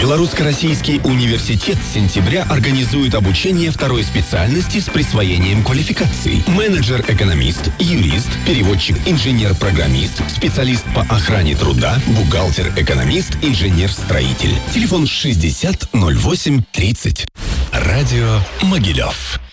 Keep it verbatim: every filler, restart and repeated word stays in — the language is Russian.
Белорусско-Российский университет с сентября организует обучение второй специальности с присвоением квалификаций. Менеджер-экономист, юрист, переводчик, инженер-программист, специалист по охране труда, бухгалтер-экономист, инженер-строитель. Телефон шестьдесят ноль восемь тридцать. Радио Могилев.